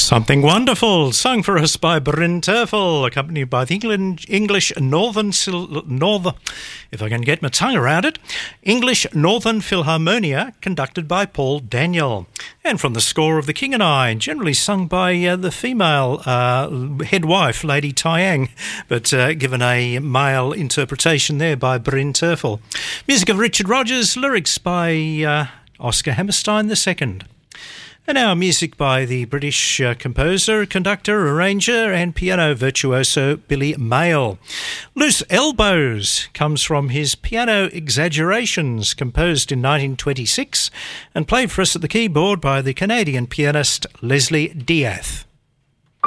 Something Wonderful, sung for us by Bryn Terfel, accompanied by the English Northern, if I can get my tongue around it, English Northern Philharmonia, conducted by Paul Daniel. And from the score of The King and I, generally sung by the female head wife, Lady Tyang, but given a male interpretation there by Bryn Terfel. Music of Richard Rogers, lyrics by Oscar Hammerstein II. And now music by the British composer, conductor, arranger and piano virtuoso Billy Mayle. Loose Elbows comes from his Piano Exaggerations, composed in 1926 and played for us at the keyboard by the Canadian pianist Leslie Diath.